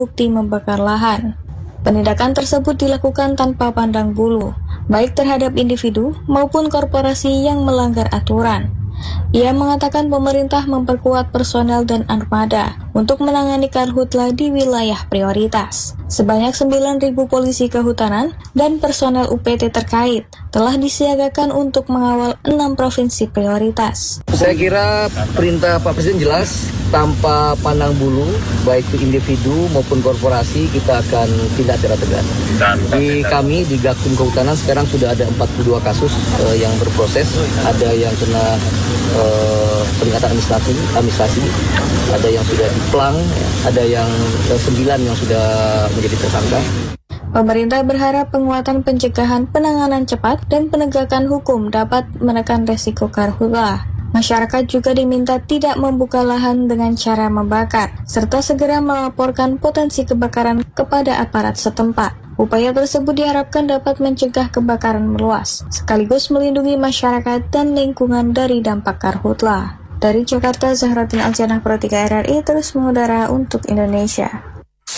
bukti membakar lahan. Penindakan tersebut dilakukan tanpa pandang bulu, baik terhadap individu maupun korporasi yang melanggar aturan. Ia mengatakan pemerintah memperkuat personel dan armada untuk menangani karhutla di wilayah prioritas. Sebanyak 9.000 polisi kehutanan dan personel UPT terkait telah disiagakan untuk mengawal 6 provinsi prioritas. Saya kira perintah Pak Presiden jelas, tanpa pandang bulu, baik itu individu maupun korporasi, kita akan tindak secara tegas. Di kami, di Gakum Kehutanan sekarang sudah ada 42 kasus yang berproses, ada yang kena peringatan administrasi, ada yang sudah diplang, ada yang 9 yang sudah menjadi tersangka. Pemerintah berharap penguatan pencegahan, penanganan cepat, dan penegakan hukum dapat menekan resiko karhutla. Masyarakat juga diminta tidak membuka lahan dengan cara membakar, serta segera melaporkan potensi kebakaran kepada aparat setempat. Upaya tersebut diharapkan dapat mencegah kebakaran meluas, sekaligus melindungi masyarakat dan lingkungan dari dampak karhutla. Dari Jakarta, Zahratin Aljanah, Pro 3 RRI, terus mengudara untuk Indonesia.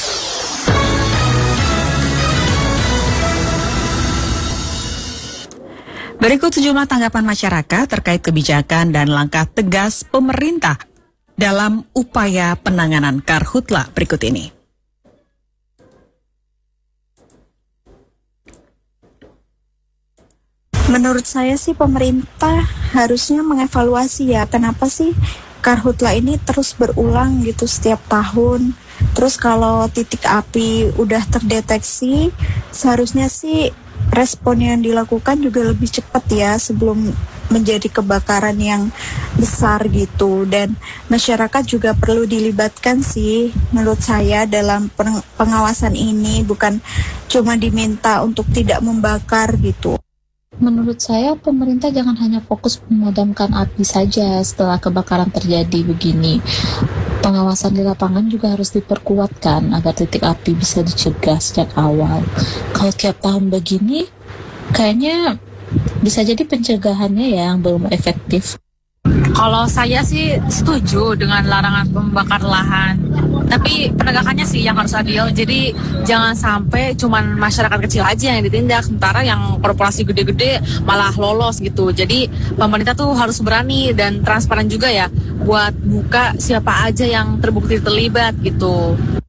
Berikut sejumlah tanggapan masyarakat terkait kebijakan dan langkah tegas pemerintah dalam upaya penanganan karhutla berikut ini. Menurut saya sih pemerintah harusnya mengevaluasi ya, kenapa sih karhutla ini terus berulang gitu setiap tahun. Terus kalau titik api udah terdeteksi, seharusnya sih respon yang dilakukan juga lebih cepat ya sebelum menjadi kebakaran yang besar gitu. Dan masyarakat juga perlu dilibatkan sih menurut saya dalam pengawasan ini, bukan cuma diminta untuk tidak membakar gitu. Menurut saya pemerintah jangan hanya fokus memadamkan api saja setelah kebakaran terjadi begini. Pengawasan di lapangan juga harus diperkuatkan agar titik api bisa dicegah sejak awal. Kalau tiap tahun begini, kayaknya bisa jadi pencegahannya yang belum efektif. Kalau saya sih setuju dengan larangan membakar lahan, tapi penegakannya sih yang harus adil. Jadi jangan sampai cuman masyarakat kecil aja yang ditindak, sementara yang korporasi gede-gede malah lolos gitu. Jadi pemerintah tuh harus berani dan transparan juga ya buat buka siapa aja yang terbukti terlibat gitu.